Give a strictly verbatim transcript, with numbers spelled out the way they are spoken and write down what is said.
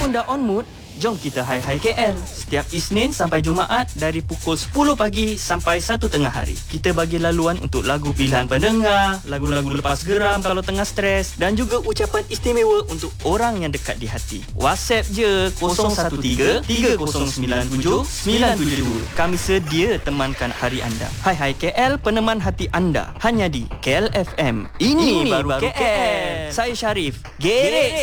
anda on mood, jom kita Hai Hai K L. Setiap Isnin sampai Jumaat dari pukul sepuluh pagi sampai satu tengah hari. Kita bagi laluan untuk lagu pilihan pendengar, lagu-lagu lepas geram kalau tengah stres dan juga ucapan istimewa untuk orang yang dekat di hati. WhatsApp je kosong satu tiga tiga kosong sembilan tujuh sembilan tujuh dua. Kami sedia temankan hari anda. Hai Hai K L, peneman hati anda. Hanya di K L F M. Ini, Ini baru, baru K L. K L. Saya Syarif. Gerek